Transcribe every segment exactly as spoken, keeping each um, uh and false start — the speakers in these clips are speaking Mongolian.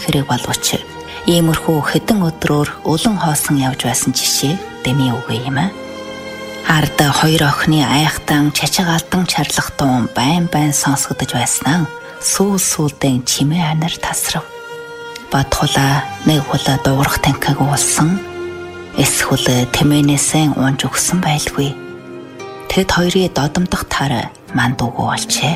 хэрэг боловч иймэрхүү хэдэн өдрөөр өлөн хоосон явж байсан жишээ дэми үгүй юм аа. Ард хоёр охины айхтан чачагаалдан чарлах туун байн байн сонсогдож байснаа сүүл сүүлдэн чимээ анар тасрав. Батхула нэг хула дуурах танхиг уулсан. Эсвэл тэмээнээсээ унж өгсөн байлгүй. Тэд хоёрын додомдох тар мандуугүй болжээ.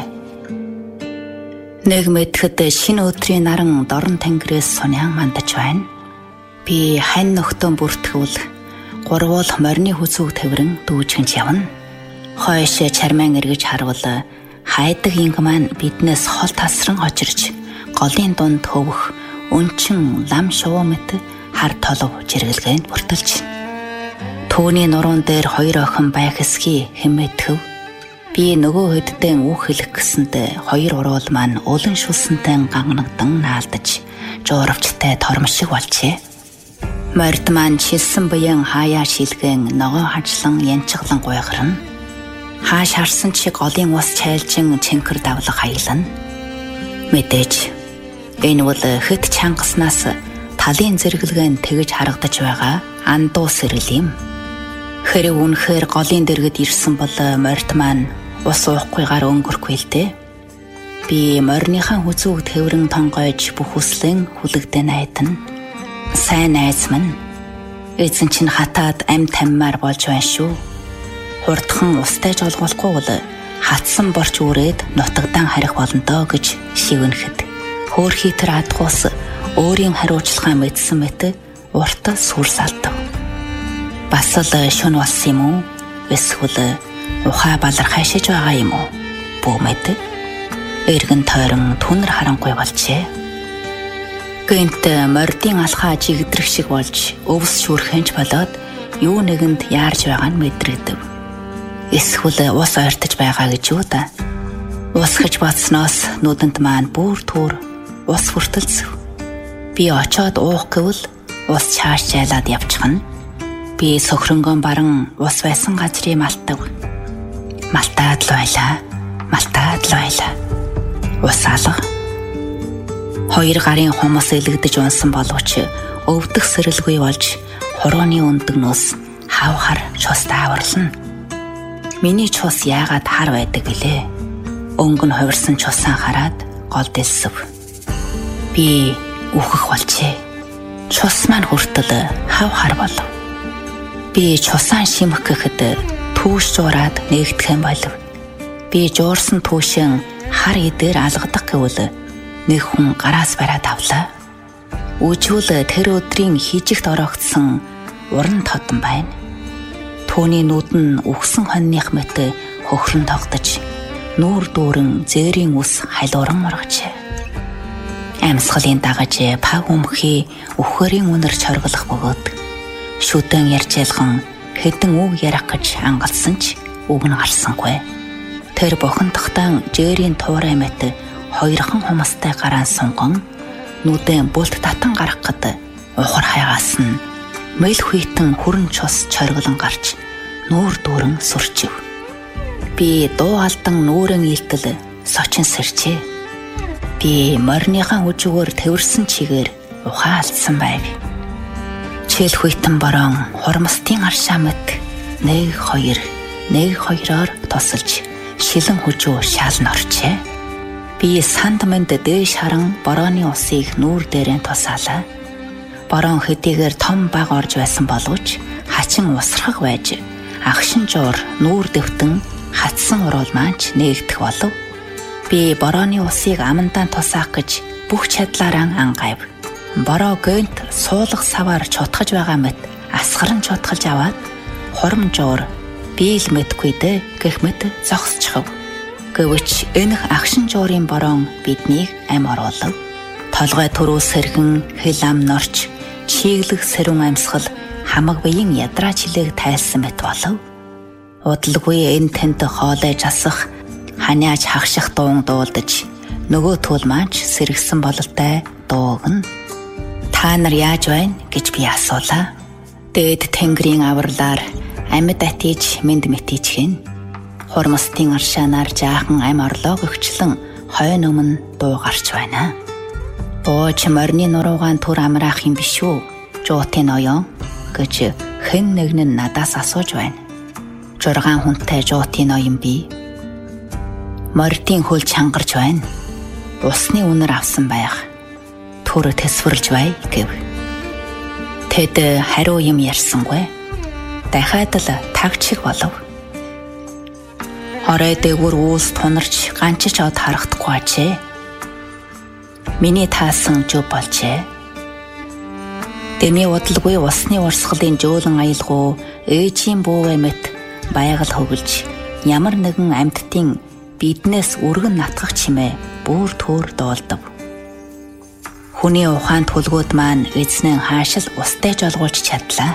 Нэг мэдхэд шинэ өдрийн наран дорн тэнгэрээс суняан мандаж байна. Би хань нөхдөн бүртгүүл гурвуул морины хүзүүг тэврэн дүүжгэнж явна. Хойш чармаан эргэж харвал хайдаг инг маань биднээс хол тасран очирч голын дунд хөвөх өнчин лам шувуу мэт хар толов жиргэлгээнд бүртэлж. Төвний нуруунд дээр хоёр охин байх эсхий хэмээтгэв. Би нөгөө хөддөн үг хэлэх гэсэндээ хоёр уруул маань өлөн шүлсэнтэй ганганагдан наалдаж жууравчтай торм шиг болжээ. Морд маань шилсэн буян хаяа шилгэн ногоо хажлан янчглан гойгорно. Хааш харсан чи голын ус чайлжин чинкэр давлах хаялна. Мэдээж энэ бол хэд чангаснаас талын зэрэглэгэн тэгж харагдаж байгаа андуу сэрэл юм. Хэрэг үнэхээр голын дэргэд ирсэн бол морд маань ус уухгүйгээр өнгөрөхгүй л дээ. Би морныхаа хүзүүг тэврэн тонгойж бүх хүслэн хүлэгдэн айдана. Сайн найз минь, эзэн чинь хатаад ам таммаар болж байна шүү. Хурдхан устай жолгуулахгүй бол хатсан борч үрээд нутагдан харих болно доо гэж шивнэхэд хөөхий тэр адгуус өөрийн хариуцлагаа мэдсэн мэт урт сүрс алдав. Бас л шүн болсон юм уу? Эсвэл ухаа балархай шиж байгаа юм уу? Бүүмэд эргэн тойрон түнэр харангүй болжээ. Гэнт мордын алхаа жигдрэх шиг болж өвс шүрхэнч болоод юу нэгэнд яарж байгаа нь мэдрэгдэв. Эсвэл ус ойртож байгаа гэж юу да? Ус гэж бодсноос нүдэнд маань бүр түр ус хүртэлцэв. Би очоод уух гэвэл ус чааш жайлаад явчихна. Би сөхрөнгөн баран ус байсан газрыг малтав. Малтаад л байлаа. Малтаад л байлаа. Ус алга. Хоёр гарын хумс элэгдэж унсан боловч өвдөх сэрэлгүй болж хурууны өндөгнөөс хавхар чустай аварлана. Миний чус яагаад хар байдаг гэлээ? Өнгө нь хувирсан чусаа хараад гол дэлсэв. Би үхэх болжээ. Чус маань хүртэл хавхар болов. Би чусаа шимэх гэхэд түүш жуураад нээгдэх юм болов. Би жуурсан түүшэн хар идээр алгадах гэвэл нэг хүн гараас бараад авлаа. Үжүүл тэр өдрийн хижигт ороогдсон уран тодон байна. Түүний нүд нь үхсэн хоньных мэт хөхрөн тогтож, нүүр дүүрэн зээрийн ус халууран моргожээ. Амьсгалын дагаж паг өмхий өхөрийн үнэр чорглох бөгөөд шүдэн ярьжэлгэн хэдэн үг ярих гэж ангалсан ч үг нь гарсангүй. Тэр бохондохтан жээрийн туурай мэт хоёрхан хумстай гараан сунган нүдэн бүлт татан гарах гэд ухар хайгаас нь мэл хүйтэн хүрэн чус чорглон гарч нүүр дүүрэн сүрчив. Би дуу алдан нүүрэн илтэл сочин сэрчээ. Би морныхаа үжигөр тэвэрсэн чигээр ухаан алдсан байв. Чил хүйтэн борон хурмстын аршаа мэт нэг хоёр нэг хоёроор тусалж шилэн хүжүү шаалн орчээ. Би санд мэнд дээш харан борооны усыг нүүр дээрээ тусаалаа. Борон хэдийгээр том баг орж байсан боловч хачин усрахаг байж агшин жуур нүүр дэвтэн хатсан уруул маанч нээгдэх болов. Би борооны усыг амандаа тусаах гэж бүх чадлаараа ангайв. Бороо гэнт суулгах саваар чутгаж байгаа мэт асгаран чутгалж аваад хурам жуур би л мэдгүй дээ гэх мэт зогсчихв. Гэвч энэ агшин жуурын борон биднийг ам оруулав. Толгой төрөөс сэргэн хэл ам норч чиглэх сэрүүн амьсгал хамаг биеийн ядраач хилэг тайлсан мэт болов. Удалгүй энэ тэнд хоолой жасах ханиач хагших дуун дуулдаж нөгөө түл маанч сэргсэн бололтой дуугна. Та нар яаж байна гэж би асуулаа. Дээд тэнгэрийн авралаар амьд атиж мэд мэтичгэн. Хурмстын аршаанаар жаахан ам орлоо гөгчлөн хойно өмнө дуу гарч байна. Бооч морины нуруугаан түр амраах юм биш үү? Жуутын оён гэж хэн нэгэн нь надаас асууж байна. Жургаан хүнтэй жуутын оён би. Мордын хөл чангарч байна. Усны үнэр авсан байх. Түр тэсвэрлж бай гэв. Тэд хариу юм ярьсангүй. Дахиад л тагчиг болов. Орой дээгүүр үүс тунарч ганчиж од харагдахгүй ажээ. Миний таасан жив болжээ. Дэми удалгүй усны урсгалын жөөлөн аялгуу ээжийн буувэ мэт байгаль хөглж ямар нэгэн амьтдын биднээс үргэн натгах чимээ бүр түр дуулдав. Хүний ухаан түлгүүд маань эзнэн хаашил устай жолгуулж чадлаа.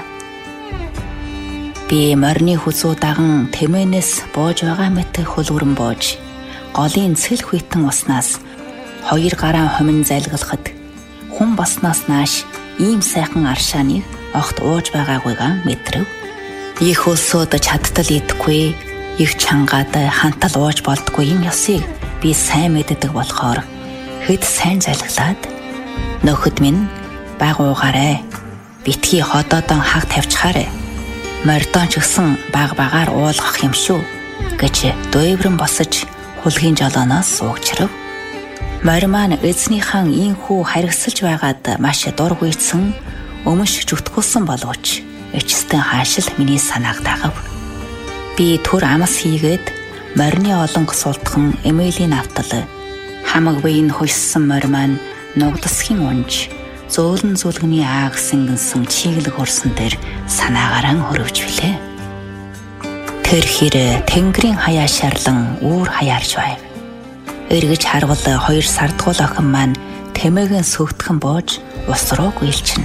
Би морины хүзүү даган тэмээнээс бууж байгаа мэт хөлвөрөн бууж голын цэл хүйтэн уснаас хоёр гараа хомин залгалахад хүн баснаас нааш ийм сайхан аршааныг огт ууж байгаагүйгаа мэдрэв. Их өлсөд чадтал идэхгүй, их чангаад хантал ууж болдгүй юм ёсыг би сайн мэддэг болохоор хэд сайн залглаад нөхөд минь баг уугаарэ, битгий ходоодон хаг тавьчихаарэ, мордон ч гэсэн баг багаар уулгах юм шүү гэж дөөврөн босож хулгийн жолооноос суугчрав. Морь маань эзнийхэн ийхүү харгисалж байгаад маш дургүйцэн өмш зүтгүүлсэн боловч эцэстэн хаашил миний санааг дагав. Би түр амс хийгээд морины олонг султхан Эмилийн автал хамаг биеийн хөлссөн морь маань нугдасхийн унж зөөлөн зүлгэний аа гэсэн гинсэн чиглэг хөрсөн дээр санаагаараа хөрөвж билээ. Тэр хэр тэнгэрийн хаяа шарлан үүр хаяарч байв. Эргэж харвал хоёр сардгуул охин маань тэмээгийн сөгтгөн боож ус руу гүйлчнэ.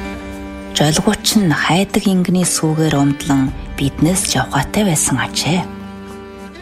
Жолгууч нь хайдаг ингэний сүүгээр өмдлөн биднээс жавхаатай байсан ажээ.